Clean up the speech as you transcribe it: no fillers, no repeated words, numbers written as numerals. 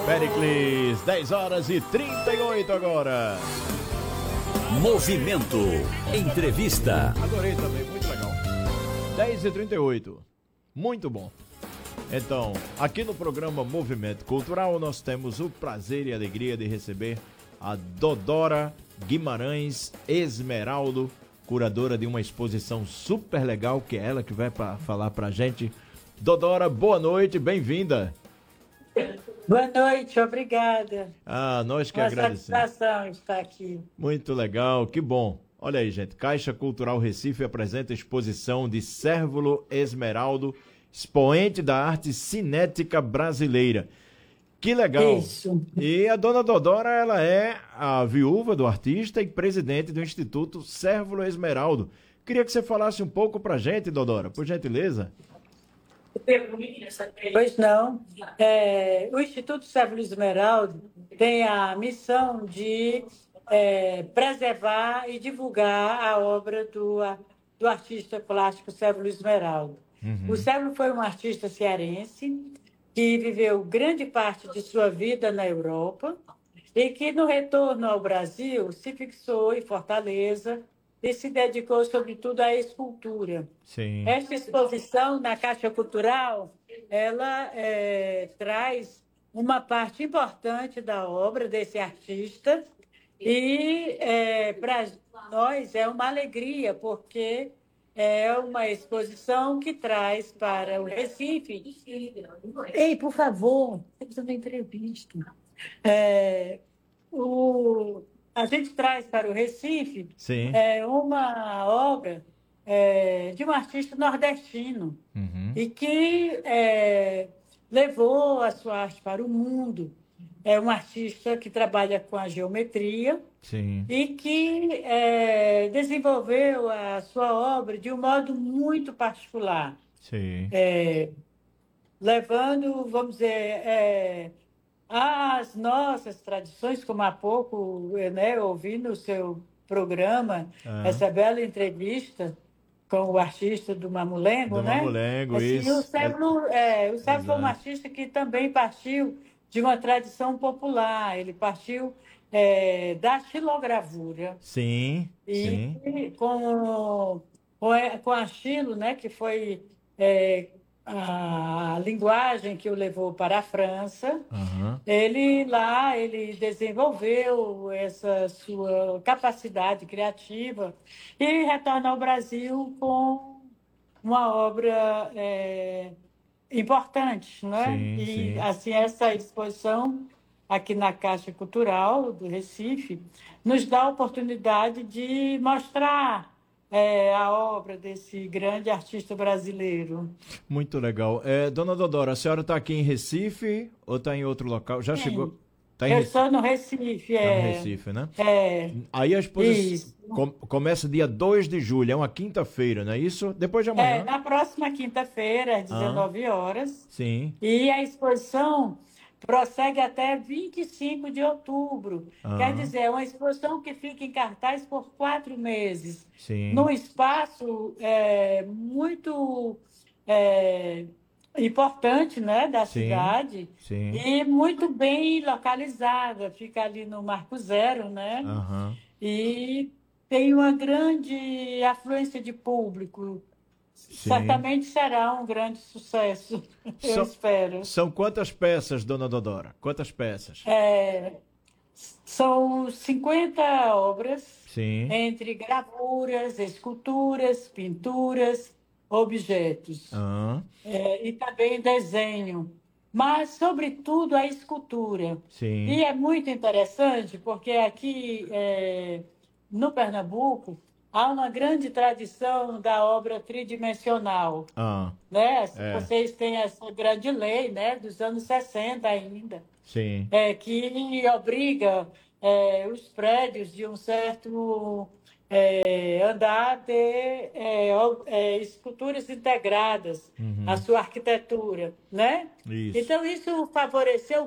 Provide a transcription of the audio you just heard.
Péricles, 10 horas e 38 agora. Movimento. Entrevista. Adorei também, muito legal. 10h38. Muito bom. Então, aqui no programa Movimento Cultural, nós temos o prazer e a alegria de receber a Dodora Guimarães Esmeraldo, curadora de uma exposição super legal, que é ela que vai falar pra gente. Dodora, boa noite, bem-vinda. Boa noite, obrigada. Nós que Uma agradecemos. satisfação estar aqui. Muito legal, que bom. Olha aí, gente, Caixa Cultural Recife apresenta a exposição de Cérvulo Esmeraldo, expoente da arte cinética brasileira. Que legal. Isso. E a dona Dodora, ela é a viúva do artista e presidente do Instituto Cérvulo Esmeraldo. Queria que você falasse um pouco pra gente, Dodora, por gentileza. Pois não. O Instituto Cérvulo Esmeraldo tem a missão de preservar e divulgar a obra do artista plástico Cérvulo Esmeraldo. O Cérvulo foi um artista cearense que viveu grande parte de sua vida na Europa e que, no retorno ao Brasil, se fixou em Fortaleza e se dedicou, sobretudo, à escultura. Sim. Esta exposição na Caixa Cultural, ela traz uma parte importante da obra desse artista e, para nós, é uma alegria, porque é uma exposição que traz para o Recife... Ei, por favor, estamos fazendo entrevista. A gente traz para o Recife Sim. uma obra de um artista nordestino e que levou a sua arte para o mundo. É um artista que trabalha com a geometria. Sim. E que desenvolveu a sua obra de um modo muito particular. Sim. Levando, vamos dizer, as nossas tradições, como há pouco, né, ouvi no seu programa, essa bela entrevista com o artista do Mamulengo, Do né? Mamulengo, assim, isso. O Cérvulo foi um artista que também partiu de uma tradição popular. Ele partiu da xilogravura. Sim, sim. E com a xilo, né, que foi a linguagem que o levou para a França, ele desenvolveu essa sua capacidade criativa e retorna ao Brasil com uma obra importante, né? Sim, E sim. assim, essa exposição aqui na Caixa Cultural do Recife nos dá a oportunidade de mostrar a obra desse grande artista brasileiro. Muito legal. Dona Dodora, a senhora está aqui em Recife ou está em outro local? Já chegou? Tá em Eu Recife? estou no Recife. Tá no Recife, né? É. Aí a exposição Isso. começa dia 2 de julho, é uma quinta-feira, não é isso? Depois de amanhã. Na próxima quinta-feira, às 19 horas. Sim. E a exposição prossegue até 25 de outubro. Quer dizer, é uma exposição que fica em cartaz por 4 meses. Sim. Num espaço muito importante, né, da cidade. Sim. E muito bem localizada. Fica ali no Marco Zero, né? E tem uma grande afluência de público. Sim. Certamente será um grande sucesso, eu espero. São quantas peças, Dona Dodora? Quantas peças? São 50 obras, Sim. entre gravuras, esculturas, pinturas, objetos. E também desenho. Mas, sobretudo, a escultura. Sim. E é muito interessante, porque aqui no Pernambuco há uma grande tradição da obra tridimensional. Né? Vocês têm essa grande lei, né, dos anos 60 ainda. Sim. Que obriga os prédios de um certo andar a ter esculturas integradas à sua arquitetura, né? Isso. Então, isso favoreceu